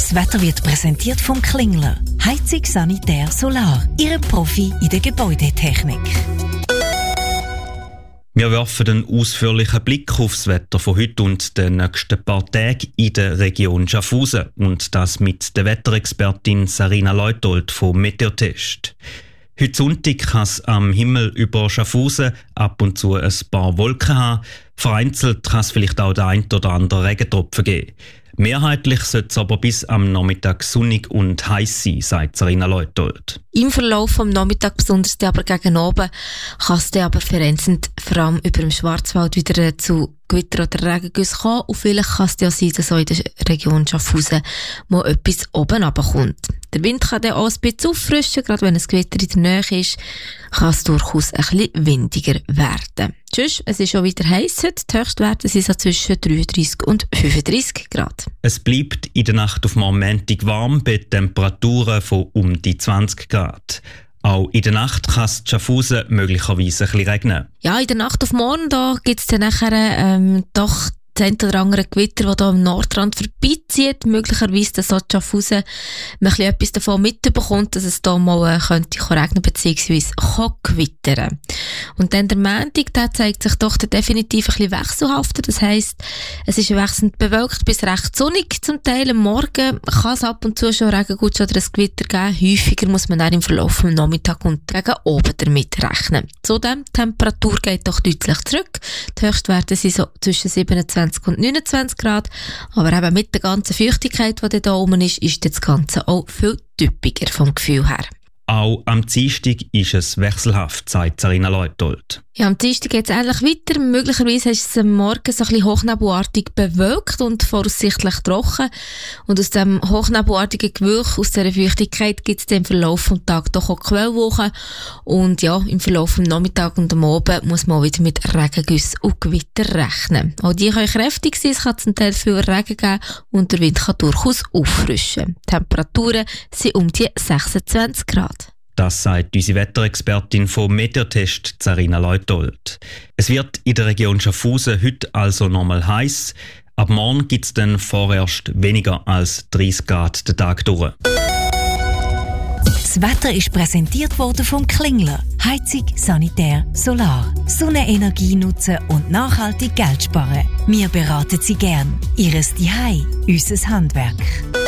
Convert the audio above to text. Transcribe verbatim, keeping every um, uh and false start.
Das Wetter wird präsentiert vom Klingler. Heizung, Sanitär, Solar. Ihre Profi in der Gebäudetechnik. Wir werfen einen ausführlichen Blick aufs Wetter von heute und den nächsten paar Tagen in der Region Schaffhausen. Und das mit der Wetterexpertin Sarina Leutold vom Meteotest. Heute Sonntag kann es am Himmel über Schaffhausen ab und zu ein paar Wolken haben. Vereinzelt kann es vielleicht auch den ein oder anderen Regentropfen geben. Mehrheitlich sollte es aber bis am Nachmittag sonnig und heiß sein, sagt Sarina Leutold. Im Verlauf des Nachmittags, besonders aber gegen oben, kann es dann aber vereinzelt vor allem über dem Schwarzwald wieder zu Gewitter oder Regengüssen kommen. Und vielleicht kann es ja sein, dass auch in der Region Schaffhausen mal etwas oben runterkommt. Der Wind kann dann auch ein bisschen auffrischen, gerade wenn ein Gewitter in der Nähe ist, kann es durchaus ein bisschen windiger werden. Tschüss, es ist schon wieder heiß heute. Die Höchstwerte sind so zwischen dreiunddreissig und fünfunddreissig Grad. Es bleibt in der Nacht auf Montag warm bei Temperaturen von um die zwanzig Grad. Auch in der Nacht kann es in Schaffhausen möglicherweise ein bisschen regnen. Ja, in der Nacht auf morgen da gibt es dann nachher ähm, doch das ein oder andere Gewitter, das hier am Nordrand vorbeizieht. Möglicherweise, dass auch Schaffhausen man etwas davon mitbekommt, dass es hier mal äh, könnte regnen bzw. gewittern. Und dann der Montag, der zeigt sich doch definitiv ein bisschen wechselhafter. Das heisst, es ist wechselnd bewölkt bis recht sonnig zum Teil. Am Morgen kann es ab und zu schon Regengutsch oder ein Gewitter geben. Häufiger muss man dann im Verlauf des Nachmittags und gegen oben damit rechnen. Zudem, die Temperatur geht doch deutlich zurück. Die Höchstwerte sind so zwischen siebenundzwanzig und neunundzwanzig Grad. Aber eben mit der ganzen Feuchtigkeit, die da oben ist, ist das Ganze auch viel typischer vom Gefühl her. Auch am Dienstag ist es wechselhaft, sagt Sarina Leutold. Ja, am Dienstag geht es ähnlich weiter. Möglicherweise ist es am Morgen so ein bisschen hochnebelartig bewölkt und voraussichtlich trocken. Und aus dem hochnebelartigen Gewölk, aus dieser Feuchtigkeit, gibt es dann im Verlauf des Tages doch auch Quellwochen. Und ja, im Verlauf des Nachmittags und am Abend muss man auch wieder mit Regengüssen und Gewitter rechnen. Auch die können kräftig sein, es kann zum Teil viel Regen geben und der Wind kann durchaus auffrischen. Die Temperaturen sind um die sechsundzwanzig Grad. Das sagt unsere Wetterexpertin vom Meteotest, Sarina Leutold. Es wird in der Region Schaffhausen heute also nochmal heiß. Ab morgen gibt es dann vorerst weniger als dreißig Grad den Tag durch. Das Wetter ist präsentiert worden vom Klingler. Heizung, Sanitär, Solar. Sonnenenergie nutzen und nachhaltig Geld sparen. Wir beraten Sie gern. Ihres Zuhause, unser Handwerk.